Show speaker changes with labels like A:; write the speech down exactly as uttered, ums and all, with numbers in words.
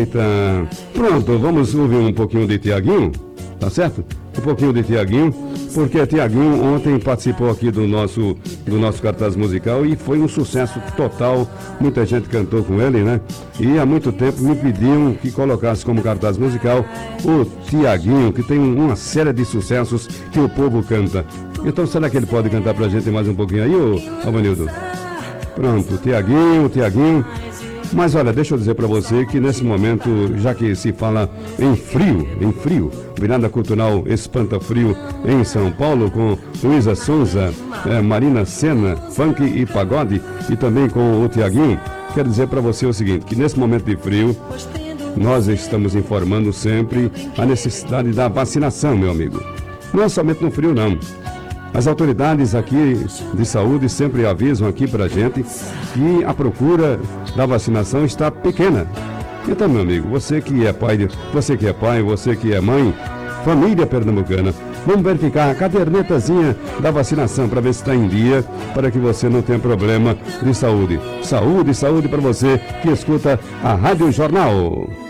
A: Eita, pronto, vamos ouvir um pouquinho de Tiaguinho, tá certo? Um pouquinho de Tiaguinho, porque Tiaguinho ontem participou aqui do nosso, do nosso cartaz musical e foi um sucesso total, muita gente cantou com ele, né? E há muito tempo me pediam que colocasse como cartaz musical o Tiaguinho, que tem uma série de sucessos que o povo canta. Então será que ele pode cantar pra gente mais um pouquinho aí, ô Avanildo? Pronto, Tiaguinho, Tiaguinho. Mas olha, deixa eu dizer para você que nesse momento, já que se fala em frio, em frio, virada cultural Espanta Frio em São Paulo, com Luísa Sonza, eh, Marina Sena, funk e pagode, e também com o Tiaguinho, quero dizer para você o seguinte, que nesse momento de frio, nós estamos informando sempre a necessidade da vacinação, meu amigo. Não é somente no frio, não. As autoridades aqui de saúde sempre avisam aqui pra gente que a procura da vacinação está pequena. Então, meu amigo, você que é pai, você que é pai, você que é mãe, família pernambucana, vamos verificar a cadernetazinha da vacinação para ver se está em dia, para que você não tenha problema de saúde. Saúde, saúde para você que escuta a Rádio Jornal.